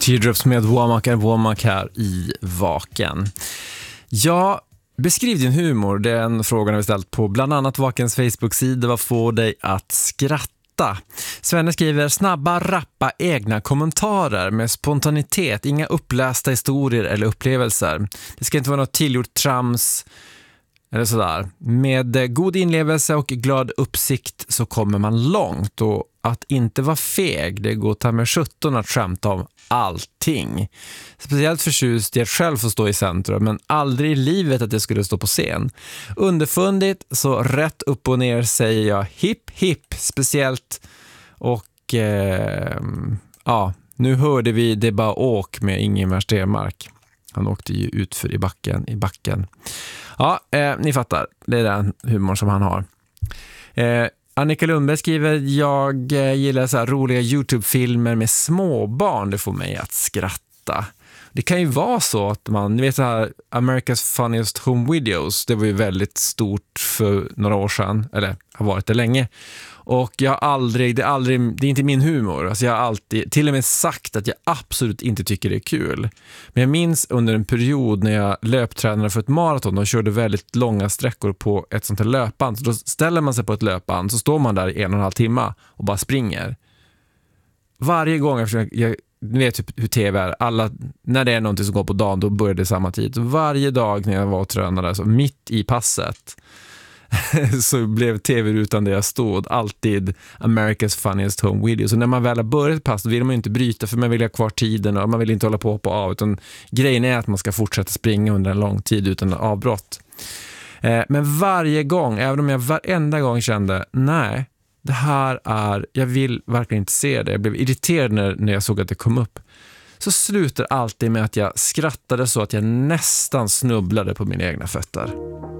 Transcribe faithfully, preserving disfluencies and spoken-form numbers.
Teardrops med Womack and Womack här i Vaken. Ja, beskriv din humor. Det är en fråga vi ställt på bland annat Vakens Facebook-sida. Vad får dig att skratta? Svenne skriver snabba, rappa, egna kommentarer med spontanitet. Inga upplästa historier eller upplevelser. Det ska inte vara något tillgjort trams eller sådär. Med god inlevelse och glad uppsikt så kommer man långt. Och att inte vara feg, det går ta med sjutton att skämta om allting. Speciellt förtjust i att själv få stå i centrum, men aldrig i livet att det skulle stå på scen. Underfundigt, så rätt upp och ner säger jag hipp hipp, speciellt. Och eh, ja, nu hörde vi det bara åk med Ingemar Stenmark. Han åkte ju ut för i backen, i backen. Ja, eh, ni fattar. Det är den humor som han har. Eh, Annika Lundberg skriver, jag gillar så här roliga YouTube-filmer med småbarn. Det får mig att skratta. Det kan ju vara så att man, ni vet så här America's Funniest Home Videos, det var ju väldigt stort för några år sedan, eller har varit det länge. Och jag har aldrig, det är aldrig, det är inte min humor. Alltså jag har alltid, till och med sagt att jag absolut inte tycker det är kul. Men jag minns under en period när jag löptränade för ett maraton och körde väldigt långa sträckor på ett sånt här löpband. Så då ställer man sig på ett löpband, så står man där i en och en halv timme och bara springer. Varje gång jag försöker, jag ni vet typ hur tv är, alla, när det är någonting som går på dagen, då börjar det samma tid. Så varje dag när jag var och tränade, så mitt i passet så blev tv-rutan där jag stod alltid America's Funniest Home Videos. Så när man väl har börjat pass, då vill man ju inte bryta, för man vill ha kvar tiden och man vill inte hålla på på av, utan grejen är att man ska fortsätta springa under en lång tid utan avbrott. Eh, men varje gång, även om jag varenda gång kände nej, det här är, jag vill verkligen inte se det. Jag blev irriterad när, när jag såg att det kom upp. Så slutar alltid med att jag skrattade så att jag nästan snubblade på mina egna fötter.